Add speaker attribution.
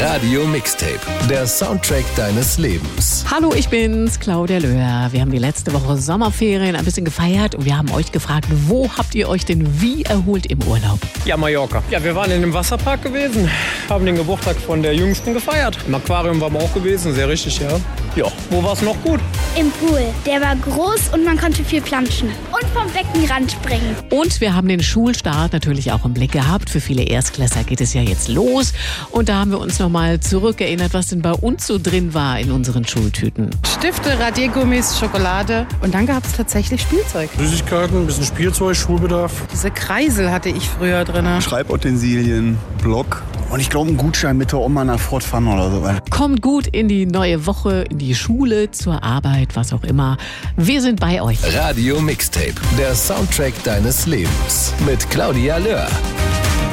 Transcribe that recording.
Speaker 1: Radio Mixtape, der Soundtrack deines Lebens.
Speaker 2: Hallo, ich bin's, Claudia Löhr. Wir haben die letzte Woche Sommerferien ein bisschen gefeiert und wir haben euch gefragt, wo habt ihr euch denn wie erholt im Urlaub?
Speaker 3: Ja, Mallorca. Ja, wir waren in einem Wasserpark gewesen, haben den Geburtstag von der Jüngsten gefeiert. Im Aquarium waren wir auch gewesen, sehr richtig, ja. Ja, wo war's noch gut?
Speaker 4: Im Pool. Der war groß und man konnte viel planschen. Und vom Beckenrand springen.
Speaker 2: Und wir haben den Schulstart natürlich auch im Blick gehabt. Für viele Erstklässler geht es ja jetzt los. Und da haben wir uns nochmal zurückerinnert, was denn bei uns so drin war in unseren Schultüten.
Speaker 5: Stifte, Radiergummis, Schokolade. Und dann gab es tatsächlich Spielzeug.
Speaker 6: Süßigkeiten, ein bisschen Spielzeug, Schulbedarf.
Speaker 5: Diese Kreisel hatte ich früher drin.
Speaker 7: Schreibutensilien, Block. Und ich glaube, einen Gutschein mit der Oma nach Fortfahren oder so.
Speaker 2: Kommt gut in die neue Woche, in die Schule, zur Arbeit, was auch immer. Wir sind bei euch.
Speaker 1: Radio Mixtape, der Soundtrack deines Lebens. Mit Claudia Löhr.